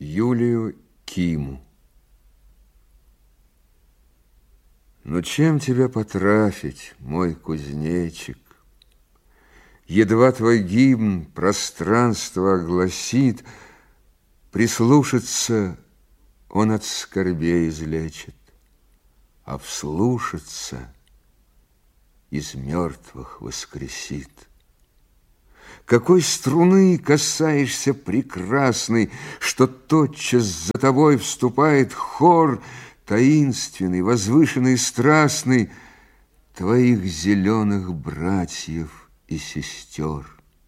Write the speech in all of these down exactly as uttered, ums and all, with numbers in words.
Юлию Киму. Но чем тебя потрафить, мой кузнечик? Едва твой гимн пространство огласит, прислушаться он от скорбей излечит, а вслушаться из мертвых воскресит. Какой струны касаешься прекрасной, что тотчас за тобой вступает хор таинственный, возвышенный, страстный твоих зеленых братьев и сестер.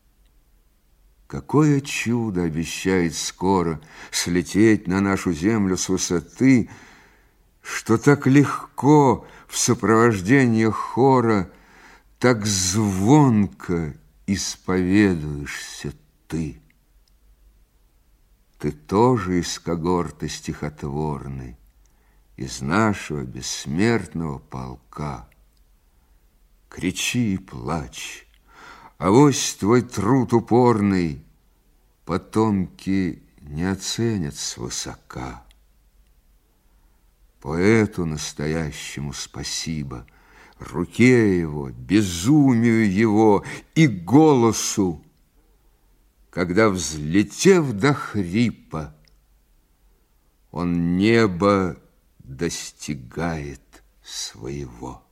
Какое чудо обещает скоро слететь на нашу землю с высоты, что так легко в сопровождении хора, так звонко исповедуешься ты. Ты тоже из когорты стихотворной, из нашего бессмертного полка. Кричи и плачь, авось твой труд упорный потомки не оценят свысока. Поэту настоящему спасибо, руке его, безумию его и голосу, когда, взлетев до хрипа, он небо достигает своего.